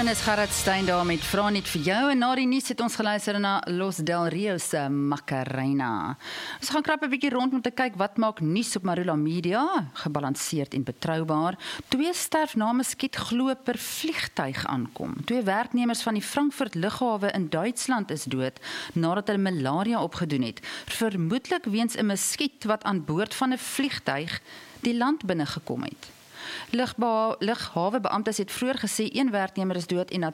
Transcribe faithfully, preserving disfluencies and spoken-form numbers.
En is Gerard Stein daar met Vra Net vir jou. En na die nuus het ons geluister na Los Del Rio se Macarena. Ons gaan krap 'n bietjie rond om te kyk wat maak nuus op Marula Media, gebalanseerd en betroubaar. Twee sterfname skiet glo per vliegtuig aankom. Twee werknemers van die Frankfurt lughawe in Duitsland is dood nadat hulle malaria opgedoen het, vermoedelik weens 'n muskiet wat aan boord van 'n vliegtuig die land binne gekom het. Lughawebeamptes het vroeër gesê een werknemer is dood en dat